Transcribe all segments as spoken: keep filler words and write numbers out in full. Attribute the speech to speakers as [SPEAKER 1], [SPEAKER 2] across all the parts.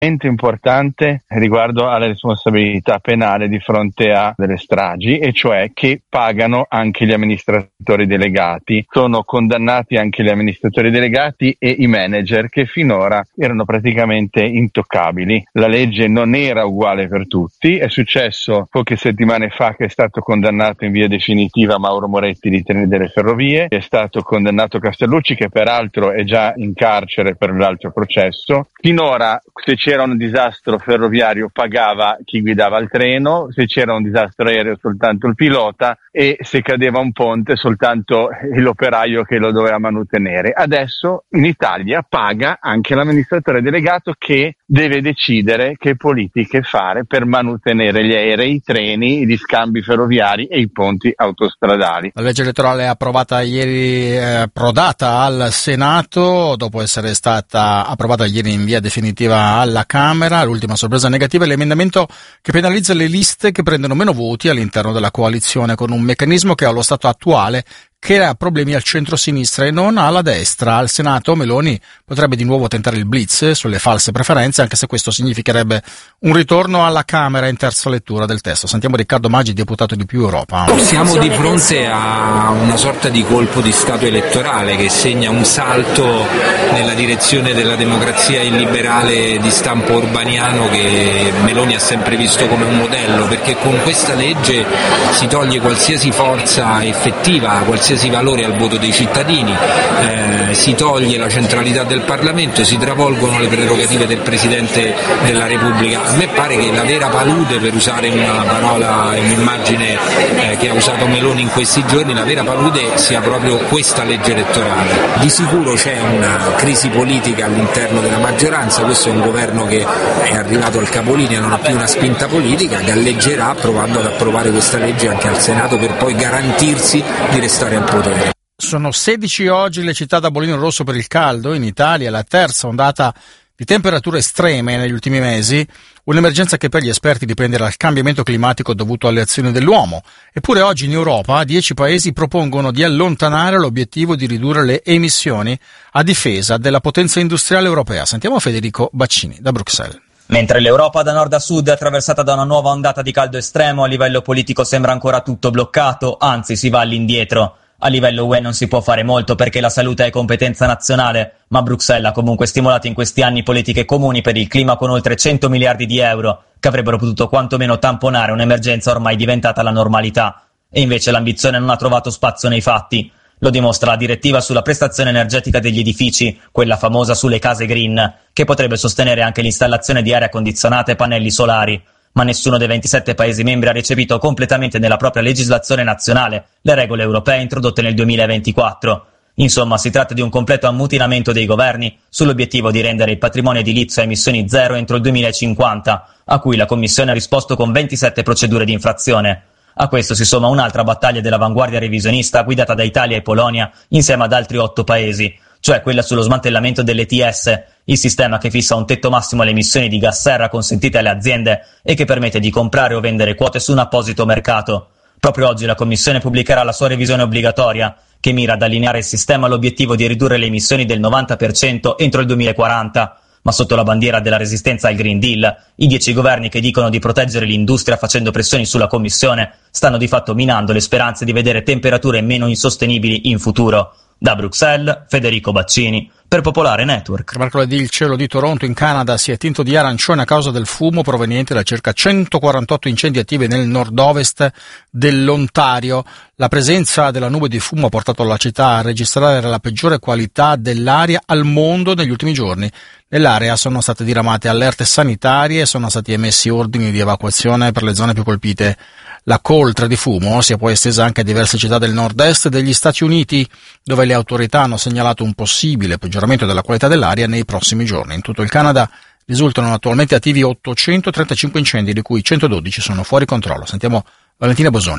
[SPEAKER 1] importante riguardo alla responsabilità penale di fronte a delle stragi, e cioè che pagano anche gli amministratori delegati. Sono condannati anche gli amministratori delegati e i manager, che finora erano praticamente intoccabili. La legge non era uguale per tutti. È successo poche settimane fa che è stato condannato in via definitiva Mauro Moretti di Treni delle Ferrovie, è stato condannato Castellucci, che peraltro è già in carcere per l'altro processo. Finora, se c'era un disastro ferroviario, pagava chi guidava il treno, se c'era un disastro aereo soltanto il pilota, e se cadeva un ponte soltanto l'operaio che lo doveva manutenere. Adesso in Italia paga anche l'amministratore delegato, che deve decidere che politiche fare per manutenere gli aerei, i treni, gli scambi ferroviari e i ponti autostradali.
[SPEAKER 2] La legge elettorale approvata ieri, eh, approdata al Senato, dopo essere stata approvata ieri in via definitiva alla Camera. L'ultima sorpresa negativa è l'emendamento che penalizza le liste che prendono meno voti all'interno della coalizione, con un meccanismo che allo stato attuale crea problemi al centro-sinistra e non alla destra. Al Senato Meloni potrebbe di nuovo tentare il blitz sulle false preferenze, anche se questo significherebbe un ritorno alla Camera in terza lettura del testo. Sentiamo Riccardo Maggi, deputato di Più Europa.
[SPEAKER 3] Siamo di fronte a una sorta di colpo di stato elettorale che segna un salto nella direzione della democrazia illiberale di stampo urbaniano, che Meloni ha sempre visto come un modello, perché con questa legge si toglie qualsiasi forza effettiva, qualsiasi valore al voto dei cittadini, eh, si toglie la centralità del Parlamento, si travolgono le prerogative del Presidente della Repubblica. A me pare che la vera palude, per usare una parola e un'immagine eh, che ha usato Meloni in questi giorni, la vera palude sia proprio questa legge elettorale. Di sicuro c'è una crisi politica all'interno della maggioranza, questo è un governo che è arrivato al capolinea, non ha più una spinta politica, galleggerà provando ad approvare questa legge anche al Senato per poi garantirsi di restare al potere.
[SPEAKER 2] Sono sedici oggi le città da bollino rosso per il caldo in Italia, la terza ondata di temperature estreme negli ultimi mesi, un'emergenza che per gli esperti dipende dal cambiamento climatico dovuto alle azioni dell'uomo. Eppure oggi in Europa dieci paesi propongono di allontanare l'obiettivo di ridurre le emissioni a difesa della potenza industriale europea. Sentiamo Federico Baccini da Bruxelles.
[SPEAKER 4] Mentre l'Europa da nord a sud è attraversata da una nuova ondata di caldo estremo, a livello politico sembra ancora tutto bloccato, anzi si va all'indietro. A livello U E non si può fare molto perché la salute è competenza nazionale, ma Bruxelles ha comunque stimolato in questi anni politiche comuni per il clima con oltre cento miliardi di euro, che avrebbero potuto quantomeno tamponare un'emergenza ormai diventata la normalità. E invece l'ambizione non ha trovato spazio nei fatti. Lo dimostra la direttiva sulla prestazione energetica degli edifici, quella famosa sulle case green, che potrebbe sostenere anche l'installazione di aria condizionata e pannelli solari. Ma nessuno dei ventisette Paesi membri ha recepito completamente nella propria legislazione nazionale le regole europee introdotte nel duemilaventiquattro. Insomma, si tratta di un completo ammutinamento dei governi sull'obiettivo di rendere il patrimonio edilizio a emissioni zero entro il duemilacinquanta, a cui la Commissione ha risposto con ventisette procedure di infrazione. A questo si somma un'altra battaglia dell'avanguardia revisionista guidata da Italia e Polonia insieme ad altri otto Paesi, cioè quella sullo smantellamento dell'E T S, il sistema che fissa un tetto massimo alle emissioni di gas serra consentite alle aziende e che permette di comprare o vendere quote su un apposito mercato. Proprio oggi la Commissione pubblicherà la sua revisione obbligatoria, che mira ad allineare il sistema all'obiettivo di ridurre le emissioni del novanta per cento entro il duemilaquaranta. Ma sotto la bandiera della resistenza al Green Deal, i dieci governi che dicono di proteggere l'industria facendo pressioni sulla Commissione stanno di fatto minando le speranze di vedere temperature meno insostenibili in futuro. Da Bruxelles, Federico Baccini, per Popolare Network.
[SPEAKER 2] Mercoledì il cielo di Toronto in Canada si è tinto di arancione a causa del fumo proveniente da circa centoquarantotto incendi attivi nel nord-ovest dell'Ontario. La presenza della nube di fumo ha portato la città a registrare la peggiore qualità dell'aria al mondo negli ultimi giorni. Nell'area sono state diramate allerte sanitarie e sono stati emessi ordini di evacuazione per le zone più colpite. La coltre di fumo si è poi estesa anche a diverse città del nord-est degli Stati Uniti, dove le autorità hanno segnalato un possibile peggioramento della qualità dell'aria nei prossimi giorni. In tutto il Canada risultano attualmente attivi ottocentotrentacinque incendi, di cui centododici sono fuori controllo. Sentiamo Valentina Bosoni.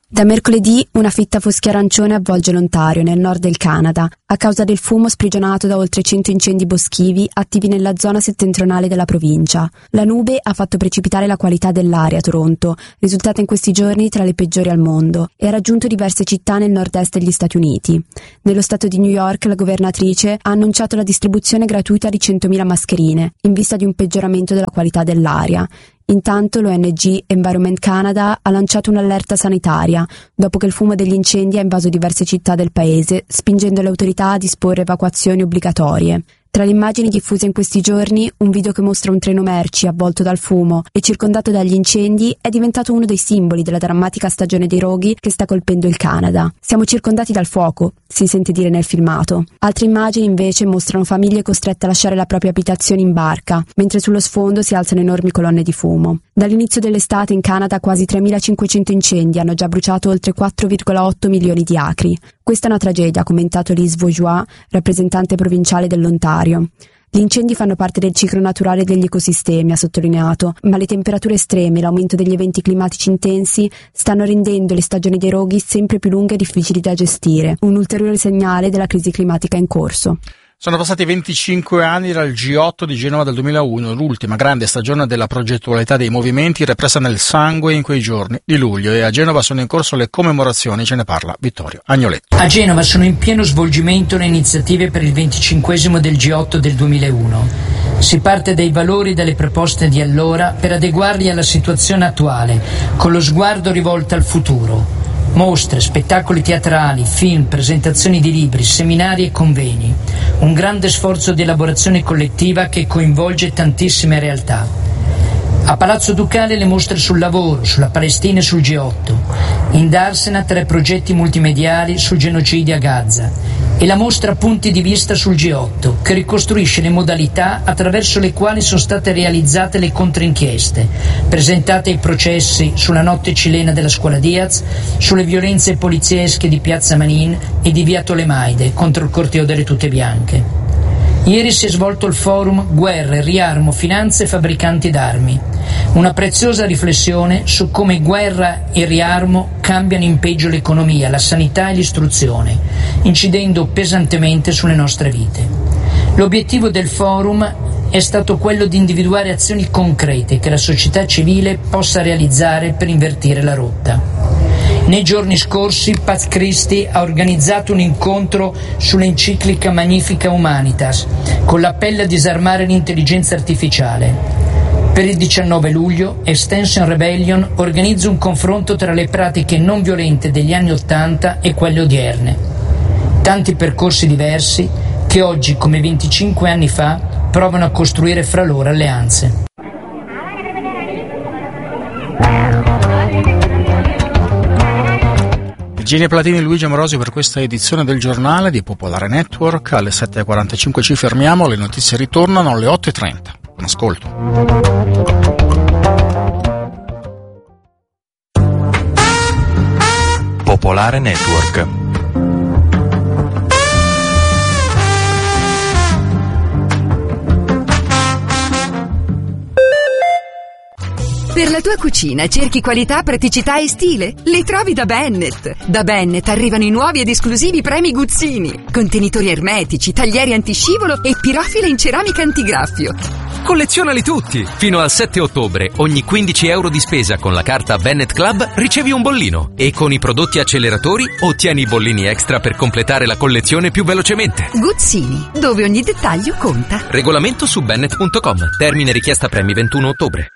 [SPEAKER 5] Da mercoledì una fitta foschia arancione avvolge l'Ontario, nel nord del Canada, a causa del fumo sprigionato da oltre cento incendi boschivi attivi nella zona settentrionale della provincia. La nube ha fatto precipitare la qualità dell'aria a Toronto, risultata in questi giorni tra le peggiori al mondo, e ha raggiunto diverse città nel nord-est degli Stati Uniti. Nello stato di New York la governatrice ha annunciato la distribuzione gratuita di centomila mascherine, in vista di un peggioramento della qualità dell'aria. Intanto l'O N G Environment Canada ha lanciato un'allerta sanitaria dopo che il fumo degli incendi ha invaso diverse città del paese, spingendo le autorità a disporre evacuazioni obbligatorie. Tra le immagini diffuse in questi giorni, un video che mostra un treno merci avvolto dal fumo e circondato dagli incendi è diventato uno dei simboli della drammatica stagione dei roghi che sta colpendo il Canada. Siamo circondati dal fuoco, si sente dire nel filmato. Altre immagini invece mostrano famiglie costrette a lasciare la propria abitazione in barca, mentre sullo sfondo si alzano enormi colonne di fumo. Dall'inizio dell'estate in Canada quasi tremilacinquecento incendi hanno già bruciato oltre quattro virgola otto milioni di acri. Questa è una tragedia, ha commentato Lise Vaugeois, rappresentante provinciale dell'Ontario. Gli incendi fanno parte del ciclo naturale degli ecosistemi, ha sottolineato, ma le temperature estreme e l'aumento degli eventi climatici intensi stanno rendendo le stagioni dei roghi sempre più lunghe e difficili da gestire, un ulteriore segnale della crisi climatica in corso.
[SPEAKER 2] Sono passati venticinque anni dal G otto di Genova del duemilauno, l'ultima grande stagione della progettualità dei movimenti repressa nel sangue in quei giorni di luglio, e a Genova sono in corso le commemorazioni, ce ne parla Vittorio Agnoletto.
[SPEAKER 6] A Genova sono in pieno svolgimento le iniziative per il venticinquesimo del G otto del duemilauno. Si parte dai valori e dalle proposte di allora per adeguarli alla situazione attuale, con lo sguardo rivolto al futuro. Mostre, spettacoli teatrali, film, presentazioni di libri, seminari e convegni. Un grande sforzo di elaborazione collettiva che coinvolge tantissime realtà. A Palazzo Ducale le mostre sul lavoro, sulla Palestina e sul G otto. In Darsena tre progetti multimediali sul genocidio a Gaza. E la mostra Punti di vista sul G otto, che ricostruisce le modalità attraverso le quali sono state realizzate le controinchieste, presentate ai processi sulla notte cilena della scuola Diaz, sulle violenze poliziesche di Piazza Manin e di Via Tolemaide contro il corteo delle tute bianche. Ieri si è svolto il forum Guerre, Riarmo, Finanze e Fabbricanti d'Armi. Una preziosa riflessione su come guerra e riarmo cambiano in peggio l'economia, la sanità e l'istruzione, incidendo pesantemente sulle nostre vite. L'obiettivo del forum è stato quello di individuare azioni concrete che la società civile possa realizzare per invertire la rotta. Nei giorni scorsi Pat Christie ha organizzato un incontro sull'enciclica Magnifica Humanitas, con l'appello a disarmare l'intelligenza artificiale. Per il diciannove luglio Extinction Rebellion organizza un confronto tra le pratiche non violente degli anni Ottanta e quelle odierne. Tanti percorsi diversi che oggi, come venticinque anni fa, provano a costruire fra loro alleanze.
[SPEAKER 2] Virginia Platini e Luigi Amorosi per questa edizione del giornale di Popolare Network. Alle sette e quarantacinque ci fermiamo, le notizie ritornano alle otto e trenta. Buon ascolto.
[SPEAKER 7] Popolare Network.
[SPEAKER 8] Per la tua cucina cerchi qualità, praticità e stile? Li trovi da Bennett. Da Bennett arrivano i nuovi ed esclusivi premi Guzzini. Contenitori ermetici, taglieri antiscivolo e pirofila in ceramica antigraffio.
[SPEAKER 9] Collezionali tutti! Fino al sette ottobre, ogni quindici euro di spesa con la carta Bennett Club ricevi un bollino. E con i prodotti acceleratori ottieni i bollini extra per completare la collezione più velocemente.
[SPEAKER 8] Guzzini, dove ogni dettaglio conta.
[SPEAKER 9] Regolamento su bennett punto com. Termine richiesta premi ventuno ottobre.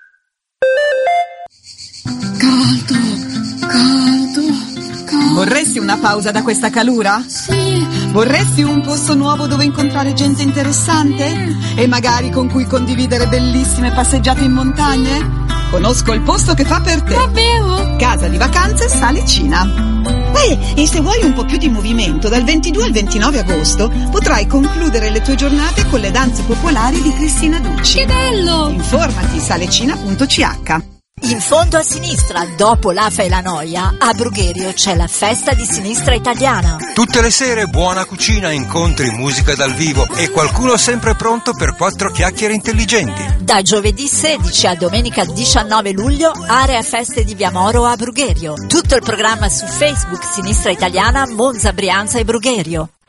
[SPEAKER 10] Caldo, caldo, caldo. Vorresti una pausa da questa calura?
[SPEAKER 11] Sì.
[SPEAKER 10] Vorresti un posto nuovo dove incontrare gente interessante? Mm. E magari con cui condividere bellissime passeggiate in montagne? Conosco il posto che fa per te.
[SPEAKER 11] Davvero?
[SPEAKER 10] Casa di vacanze Salicina. Eh, e se vuoi un po' più di movimento, dal ventidue al ventinove agosto potrai concludere le tue giornate con le danze popolari di Cristina Ducci.
[SPEAKER 11] Che bello!
[SPEAKER 10] Informati salecina punto c h.
[SPEAKER 11] In fondo a sinistra, dopo l'Afa e la Noia, a Brugherio c'è la festa di sinistra italiana.
[SPEAKER 12] Tutte le sere buona cucina, incontri, musica dal vivo e qualcuno sempre pronto per quattro chiacchiere intelligenti.
[SPEAKER 11] Da giovedì sedici a domenica diciannove luglio, area feste di Via Moro a Brugherio. Tutto il programma su Facebook Sinistra Italiana, Monza, Brianza e Brugherio.